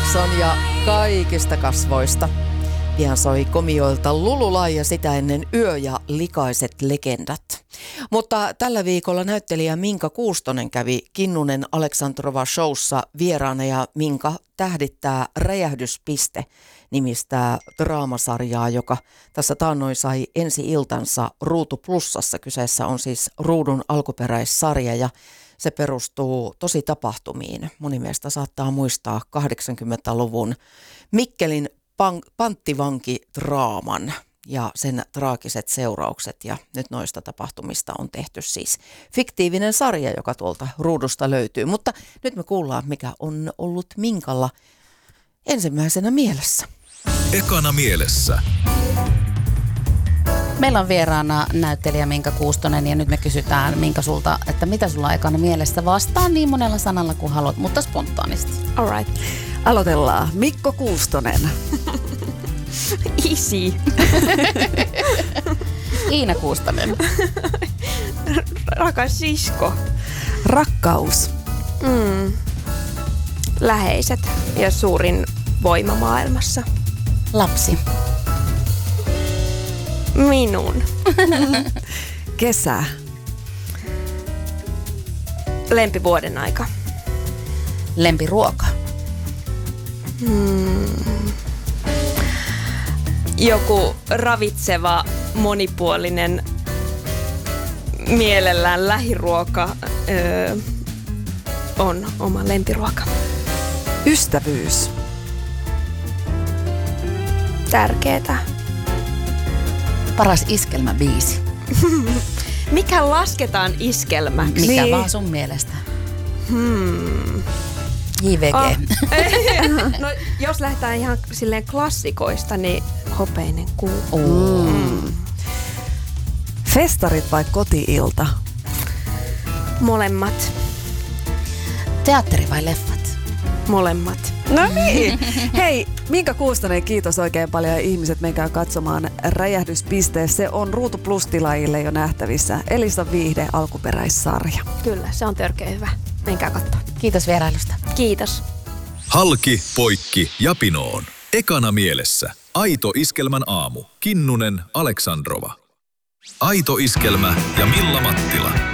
Eriksson ja kaikista kasvoista. Pian soi Komioilta Lululai ja sitä ennen Yö ja likaiset legendat. Mutta tällä viikolla näyttelijä Minka Kuustonen kävi Kinnunen Aleksandrova showssa vieraana ja Minka tähdittää Räjähdyspiste -nimistä draamasarjaa, joka tässä taannoin sai ensi-iltansa Ruutu Plussassa. Kyseessä on siis Ruudun alkuperäissarja ja se perustuu tositapahtumiin. Moni meistä saattaa muistaa 80-luvun Mikkelin panttivankidraaman ja sen traagiset seuraukset. Ja nyt noista tapahtumista on tehty siis fiktiivinen sarja, joka tuolta ruudusta löytyy. Mutta nyt me kuullaan, mikä on ollut Minkalla ensimmäisenä mielessä. Ekana mielessä. Meillä on vieraana näyttelijä Minka Kuustonen ja nyt me kysytään Minka sulta, että mitä sulla on ekana mielessä. Vastaan niin monella sanalla kuin haluat, mutta spontaanisti. All right. Aloitellaan. Mikko Kuustonen. Isi. Iina Kuustonen. Rakas sisko. Rakkaus. Läheiset ja suurin voima maailmassa. Lapsi. Minun. Kesä. Lempivuoden aika. Lempiruoka. Joku ravitseva, monipuolinen, mielellään lähiruoka on oma lempiruoka. Ystävyys. Tärkeetä. Paras iskelmäbiisi. Mikä lasketaan iskelmäksi? Mikä vaan sun mielestä? JVG. No, jos lähdetään ihan silleen klassikoista, niin Hopeinen kuu. Festarit vai koti-ilta? Molemmat. Teatteri vai leffat? Molemmat. No niin. Hei, Minka Kuustonen, kiitos oikein paljon. Ihmiset, menkää katsomaan Räjähdyspiste. Se on Ruutu Plus-tilaajille jo nähtävissä. Elisa Viihde alkuperäissarja. Kyllä, se on törkeä hyvä. Menkää katsoa. Kiitos vierailusta. Kiitos. Halki, poikki ja pinoon. Ekana mielessä. Aito iskelmän aamu. Kinnunen Aleksandrova. Aito iskelmä ja Milla Mattila.